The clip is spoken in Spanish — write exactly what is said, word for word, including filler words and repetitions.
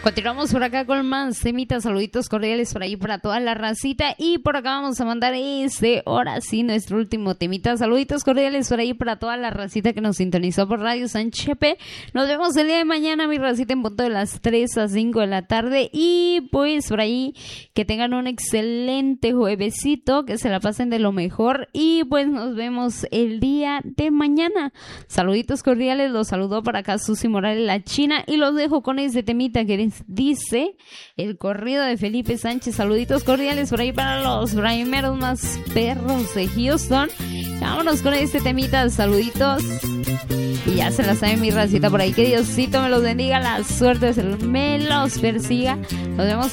Continuamos por acá con más temitas, saluditos cordiales por ahí para toda la racita. Y por acá vamos a mandar este, ahora sí, nuestro último temita. Saluditos cordiales por ahí para toda la racita que nos sintonizó por Radio San Chepe. Nos vemos el día de mañana, mi racita, en punto de las tres a cinco de la tarde. Y pues por ahí que tengan un excelente juevesito, que se la pasen de lo mejor. Y pues nos vemos el día de mañana. Saluditos cordiales, los saludó para acá Susi Morales, la China. Y los dejo con este temita que dice el corrido de Felipe Sánchez. Saluditos cordiales por ahí para los primeros más perros de Houston. Vámonos con este temita, saluditos. Y ya se la sabe mi racita por ahí. Que Diosito me los bendiga, la suerte me los persiga. Nos vemos